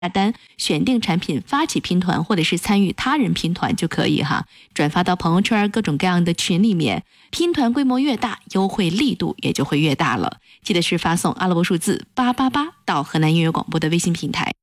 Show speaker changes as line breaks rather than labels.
下单选定产品发起拼团，或者是参与他人拼团就可以哈，转发到朋友圈各种各样的群里面，拼团规模越大，优惠力度也就会越大了。记得是发送阿拉伯数字888到河南音乐广播的微信平台。